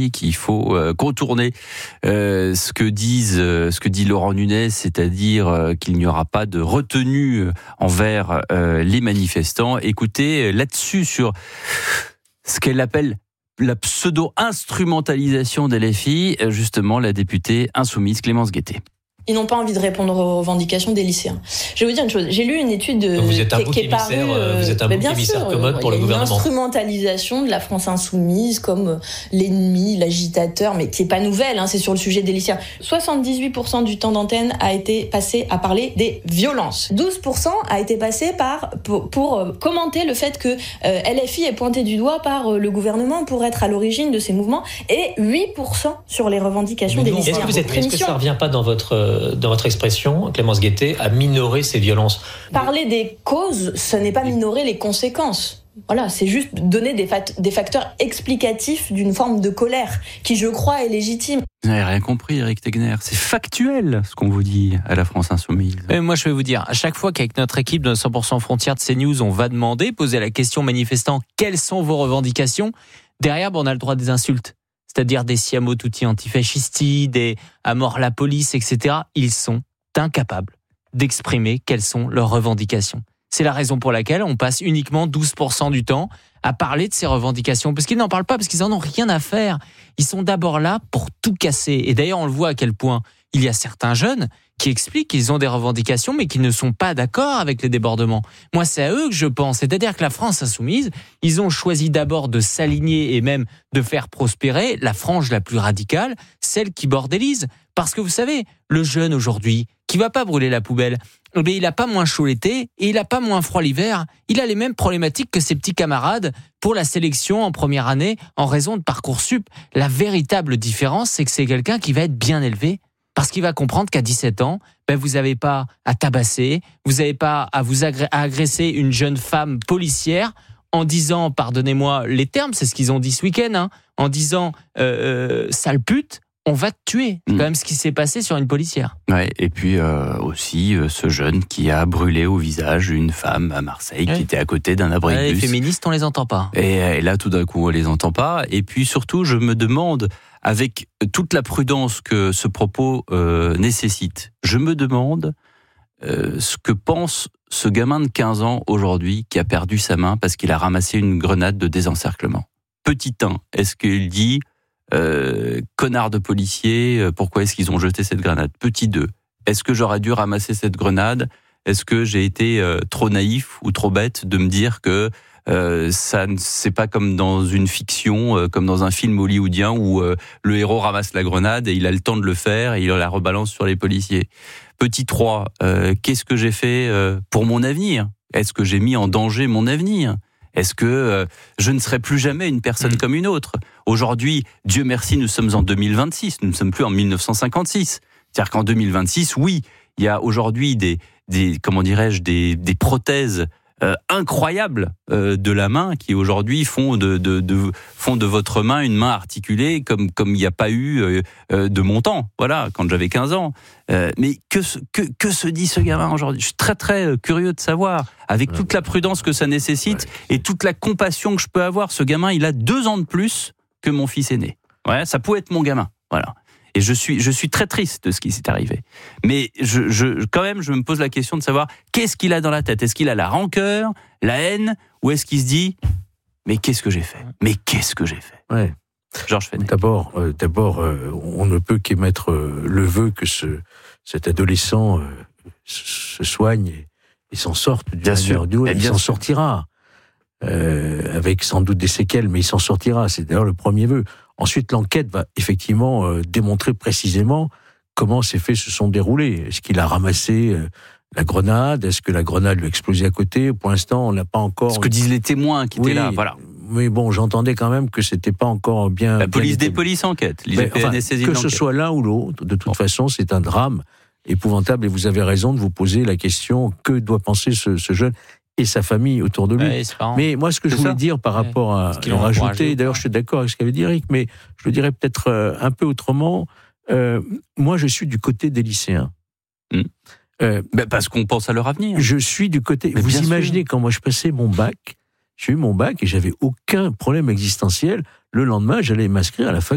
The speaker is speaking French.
LFI qu'il faut contourner ce que dit Laurent Nunez, c'est-à-dire qu'il n'y aura pas de retenue envers les manifestants. Écoutez, là-dessus, sur ce qu'elle appelle la pseudo-instrumentalisation des LFI, justement, la députée insoumise Clémence Guettet. Ils n'ont pas envie de répondre aux revendications des lycéens. Je vais vous dire une chose. J'ai lu une étude vous êtes un bouc émissaire, vous êtes un bouc émissaire commode pour le gouvernement. Il y a une instrumentalisation de la France insoumise comme l'ennemi, l'agitateur, mais qui est pas nouvelle. C'est sur le sujet des lycéens. 78% du temps d'antenne a été passé à parler des violences. 12% a été passé pour commenter le fait que LFI est pointé du doigt par le gouvernement pour être à l'origine de ces mouvements, et 8% sur les revendications des lycéens. Est-ce que ça ne revient pas dans votre expression, Clémence Guettet, à minorer ces violences? Parler des causes, ce n'est pas minorer les conséquences. Voilà, c'est juste donner des facteurs explicatifs d'une forme de colère qui, je crois, est légitime. Vous n'avez rien compris, Éric Tegner. C'est factuel, ce qu'on vous dit à la France Insoumise. Et moi, je vais vous dire, à chaque fois qu'avec notre équipe de 100% Frontières de CNews, on va poser la question aux manifestants, quelles sont vos revendications? Derrière, on a le droit des insultes. C'est-à-dire des siamo tutti antifascisti, des à mort la police, etc. Ils sont incapables d'exprimer quelles sont leurs revendications. C'est la raison pour laquelle on passe uniquement 12% du temps à parler de ces revendications. Parce qu'ils n'en parlent pas, parce qu'ils n'en ont rien à faire. Ils sont d'abord là pour tout casser. Et d'ailleurs, on le voit à quel point il y a certains jeunes qui expliquent qu'ils ont des revendications, mais qui ne sont pas d'accord avec les débordements. Moi, c'est à eux que je pense. C'est-à-dire que la France insoumise, ils ont choisi d'abord de s'aligner et même de faire prospérer la frange la plus radicale, celle qui bordélise. Parce que vous savez, le jeune aujourd'hui, qui va pas brûler la poubelle, mais il a pas moins chaud l'été et il a pas moins froid l'hiver. Il a les mêmes problématiques que ses petits camarades pour la sélection en première année en raison de Parcoursup. La véritable différence, c'est que c'est quelqu'un qui va être bien élevé. Parce qu'il va comprendre qu'à 17 ans, vous n'avez pas à tabasser, vous n'avez pas à à agresser une jeune femme policière en disant, pardonnez-moi les termes, c'est ce qu'ils ont dit ce week-end, en disant sale pute, on va te tuer. C'est quand même ce qui s'est passé sur une policière. Ouais, et puis aussi ce jeune qui a brûlé au visage une femme à Marseille qui était à côté d'un abri de bus. Les féministes, on les entend pas. Et là, tout d'un coup, on les entend pas. Et puis surtout, je me demande, avec toute la prudence que ce propos nécessite, je me demande ce que pense ce gamin de 15 ans aujourd'hui qui a perdu sa main parce qu'il a ramassé une grenade de désencerclement. Petit 1, est-ce qu'il dit connard de policier, pourquoi est-ce qu'ils ont jeté cette grenade? Petit 2, est-ce que j'aurais dû ramasser cette grenade? Est-ce que j'ai été trop naïf ou trop bête de me dire que c'est pas comme dans une fiction, comme dans un film hollywoodien où le héros ramasse la grenade et il a le temps de le faire et il la rebalance sur les policiers. Petit 3, qu'est-ce que j'ai fait pour mon avenir? Est-ce que j'ai mis en danger mon avenir? Est-ce que je ne serai plus jamais une personne comme une autre? Aujourd'hui, Dieu merci, nous sommes en 2026, nous ne sommes plus en 1956. C'est-à-dire qu'en 2026, oui, il y a aujourd'hui des prothèses incroyables de la main qui aujourd'hui font de votre main une main articulée comme il n'y a pas eu de mon temps. Voilà, quand j'avais 15 ans. Mais que se dit ce gamin aujourd'hui? Je suis très très curieux de savoir, avec toute la prudence que ça nécessite et toute la compassion que je peux avoir. Ce gamin, il a 2 ans de plus que mon fils aîné. Ouais, ça pouvait être mon gamin. Voilà. Et je suis très triste de ce qui s'est arrivé. Mais quand même, je me pose la question de savoir qu'est-ce qu'il a dans la tête. Est-ce qu'il a la rancœur, la haine, ou est-ce qu'il se dit mais qu'est-ce que j'ai fait? Mais qu'est-ce que j'ai fait? Ouais. Georges Fenech. D'abord, on ne peut qu'émettre le vœu que cet adolescent se soigne et s'en sorte d'une manière ou d'une autre. Il s'en sortira. Avec sans doute des séquelles, mais il s'en sortira. C'est d'ailleurs le premier vœu. Ensuite, l'enquête va effectivement démontrer précisément comment ces faits se sont déroulés. Est-ce qu'il a ramassé la grenade? Est-ce que la grenade lui a explosé à côté? Pour l'instant, on n'a pas encore... Ce que disent les témoins qui étaient là, voilà. Mais bon, j'entendais quand même que c'était pas encore bien... La police des polices enquête. Que ce soit l'un ou l'autre, de toute façon, c'est un drame épouvantable. Et vous avez raison de vous poser la question, que doit penser ce jeune et sa famille autour de lui. Mais moi, ce que je voulais dire par rapport à rajouter, d'ailleurs, je suis d'accord avec ce qu'avait dit Eric, mais je le dirais peut-être un peu autrement. Moi, je suis du côté des lycéens. Parce qu'on pense à leur avenir. Je suis du côté... Vous imaginez, quand moi je passais mon bac, j'ai eu mon bac et j'avais aucun problème existentiel. Le lendemain, j'allais m'inscrire à la fac